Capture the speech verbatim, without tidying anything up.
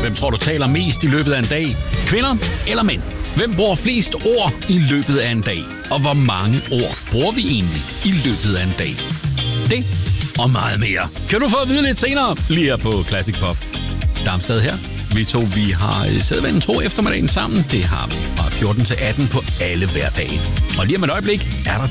Hvem tror du taler mest i løbet af en dag? Kvinder eller mænd? Hvem bruger flest ord i løbet af en dag? Og hvor mange ord bruger vi egentlig i løbet af en dag? Det og meget mere kan du få at vide lidt senere, lige her på Classic Pop. Darmstad her. Vi to, vi har sædvanen tro eftermiddagen sammen. Det har vi fra fjorten til atten på alle hverdage. Og lige om et øjeblik er der